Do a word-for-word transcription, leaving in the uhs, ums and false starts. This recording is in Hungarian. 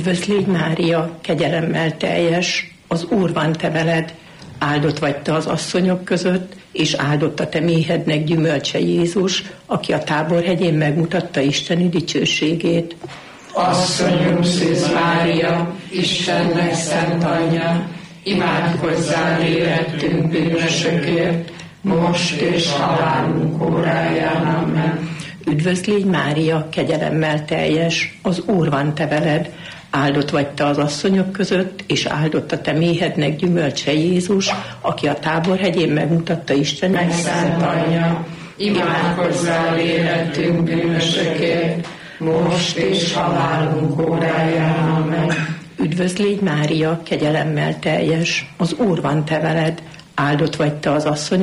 Üdvözl légy Mária, kegyelemmel teljes, az Úr van te veled, áldott vagy te az asszonyok között, és áldott a te méhednek gyümölcse Jézus, aki a Táborhegyén megmutatta Isteni dicsőségét. Asszonyom Szűz Mária, Istennek szent anyja, imádkozzál érettünk bűnösökért, most és halálunk óráján. Amen. Üdvözl légy Mária, kegyelemmel teljes, az Úr van te veled, áldott vagy te az asszonyok között, és áldott a te méhednek gyümölcse Jézus, aki a Táborhegyén megmutatta Istennek szent anyja, imádkozzál érettünk bűnösökért, most és halálunk óráján. Amen. Üdvözl légy Mária, kegyelemmel teljes, az Úr van te veled, áldott vagy te az asszonyok